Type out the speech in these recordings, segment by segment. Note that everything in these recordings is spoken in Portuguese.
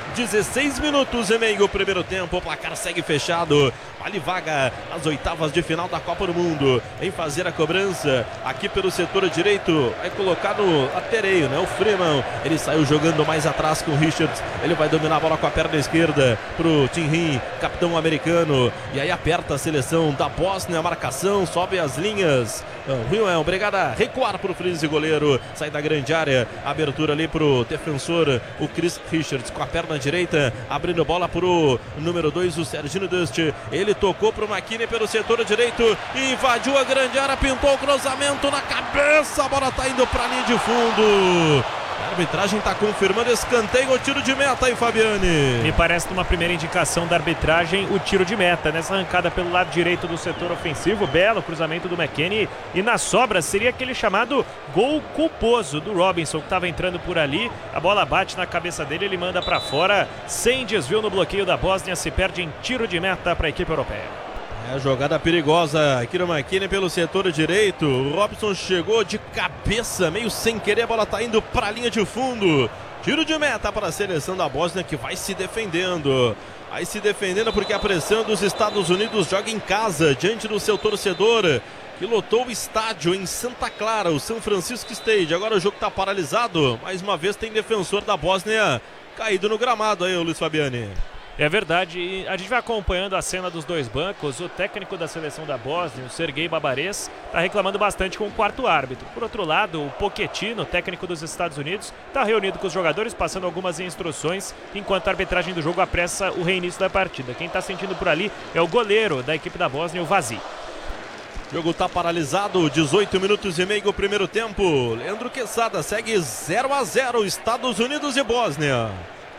16 minutos e meio, primeiro tempo, o placar segue fechado. Vale vaga nas oitavas de final da Copa do Mundo. Em fazer a cobrança aqui pelo setor direito, vai colocar no latereio, né? O Freeman, ele saiu jogando mais atrás com o Richards. Ele vai dominar a bola com a perna esquerda pro Tim Rim, capitão americano. E aí aperta a seleção da Bósnia, a marcação, sobe as linhas. Rio é obrigado a recuar pro Freeze, goleiro. Sai da grande área, abertura ali pro defensor, o Chris Richards, com a perna direita, abrindo bola pro número 2, o Serginho Dust. Ele tocou pro McKinney pelo setor direito, invadiu a grande área, pintou o cruzamento na cabeça, a bola tá indo pra linha de fundo. A arbitragem está confirmando escanteio ou tiro de meta aí, Fabiane? Me parece numa primeira indicação da arbitragem o tiro de meta, nessa arrancada pelo lado direito do setor ofensivo, belo cruzamento do McKinney, e na sobra seria aquele chamado gol culposo do Robinson, que estava entrando por ali, a bola bate na cabeça dele, ele manda para fora, sem desvio no bloqueio da Bósnia, se perde em tiro de meta para a equipe europeia. É a jogada perigosa aqui no McKinney pelo setor direito. O Robson chegou de cabeça, meio sem querer, a bola tá indo para a linha de fundo. Tiro de meta para a seleção da Bósnia, que vai se defendendo. Vai se defendendo porque a pressão dos Estados Unidos joga em casa, diante do seu torcedor, que lotou o estádio em Santa Clara, o San Francisco State. Agora o jogo está paralisado. Mais uma vez tem defensor da Bósnia caído no gramado aí, o Luiz Fabiani. É verdade, e a gente vai acompanhando a cena dos dois bancos. O técnico da seleção da Bósnia, o Sergei Babares, está reclamando bastante com o quarto árbitro. Por outro lado, o Pochettino, técnico dos Estados Unidos, está reunido com os jogadores, passando algumas instruções, enquanto a arbitragem do jogo apressa o reinício da partida. Quem está sentindo por ali é o goleiro da equipe da Bósnia, o Vazi. O jogo está paralisado, 18 minutos e meio o primeiro tempo. Leandro Quesada segue 0-0, Estados Unidos e Bósnia.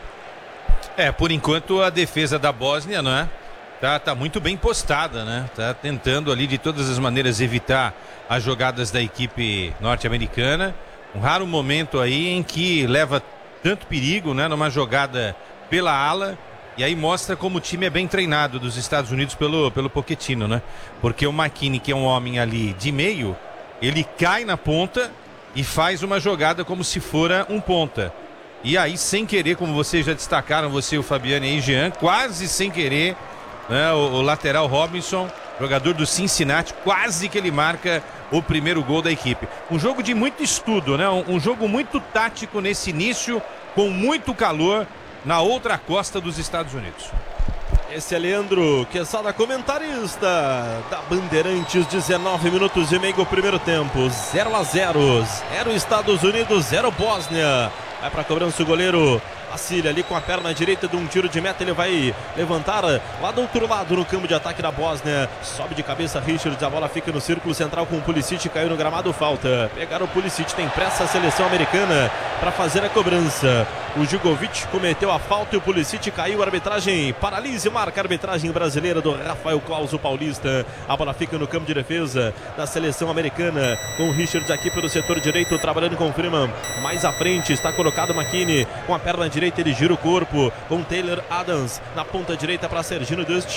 Por enquanto a defesa da Bósnia, não é? Tá muito bem postada, né? Tá tentando ali de todas as maneiras evitar as jogadas da equipe norte-americana. Um raro momento aí em que leva tanto perigo, né? Numa jogada pela ala. E aí mostra como o time é bem treinado dos Estados Unidos pelo Pochettino, né? Porque o McKinney, que é um homem ali de meio, ele cai na ponta e faz uma jogada como se fora um ponta. E aí, sem querer, como vocês já destacaram, você, o Fabiano e o Jean, quase sem querer, né, o lateral Robinson, jogador do Cincinnati, quase que ele marca o primeiro gol da equipe. Um jogo de muito estudo, né? Um jogo muito tático nesse início, com muito calor na outra costa dos Estados Unidos. Esse é Leandro Quesada, comentarista da Bandeirantes. 19 minutos e meio o primeiro tempo, 0-0, 0 Estados Unidos, 0 Bósnia. Vai para a cobrança o goleiro Vassili ali com a perna direita de um tiro de meta. Ele vai levantar lá do outro lado no campo de ataque da Bósnia. Sobe de cabeça Richards, a bola fica no círculo central com o Pulisic, caiu no gramado, falta. Pegaram o Pulisic, tem pressa a seleção americana para fazer a cobrança. O Jugovic cometeu a falta e o Pulisic caiu. A arbitragem paralisa e marca a arbitragem brasileira do Rafael Claus, o paulista. A bola fica no campo de defesa da seleção americana com o Richards aqui pelo setor direito, trabalhando com o Freeman. Mais à frente está colocado o McKinney com a perna direita, ele gira o corpo com o Taylor Adams na ponta direita para Serginho Dust.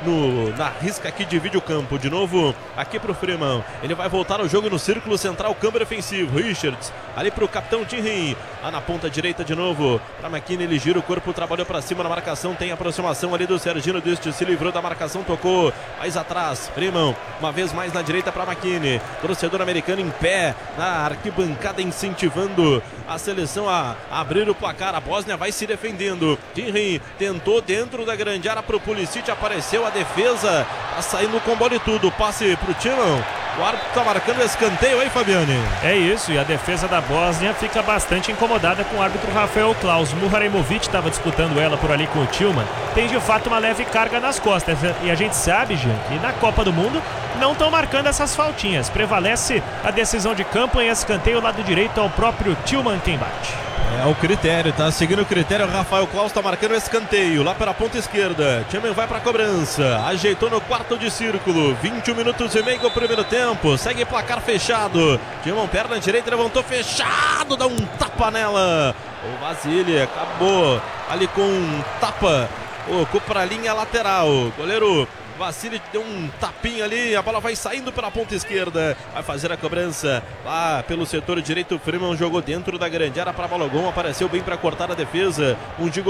Na risca aqui divide o campo, de novo aqui pro Freeman, ele vai voltar ao jogo no círculo central, câmbio ofensivo, Richards, ali pro capitão Tim Rim, lá na ponta direita de novo, para McKinney, ele gira o corpo, trabalhou para cima na marcação, tem aproximação ali do Serginho Dust, se livrou da marcação, tocou mais atrás, Freeman, uma vez mais na direita para McKinney, torcedor americano em pé, na arquibancada incentivando a seleção a abrir o placar, a Bósnia vai se defendendo, Tim Rim tentou dentro da grande área pro Pulisic, apareceu a defesa, tá saindo com bola e tudo, passe pro Timão, o árbitro tá marcando escanteio aí, Fabiane. É isso, e a defesa da Bósnia fica bastante incomodada com o árbitro Rafael Claus. Muharemovic estava disputando ela por ali com o Tillman, tem de fato uma leve carga nas costas, e a gente sabe, Jean, que na Copa do Mundo não estão marcando essas faltinhas, prevalece a decisão de campo em escanteio, lado direito ao próprio Tillman quem bate. É o critério, tá seguindo o critério. O Rafael Claus tá marcando o escanteio lá pela ponta esquerda. Timman vai pra cobrança, ajeitou no quarto de círculo. 21 minutos e meio o primeiro tempo. Segue placar fechado. Timman, perna direita, levantou fechado, dá um tapa nela. O Vassili acabou ali com um tapa, ocupa a linha lateral. Goleiro Vassili deu um tapinha ali, a bola vai saindo pela ponta esquerda, vai fazer a cobrança lá pelo setor direito. O Freeman jogou dentro da grande área para Balogun, apareceu bem para cortar a defesa.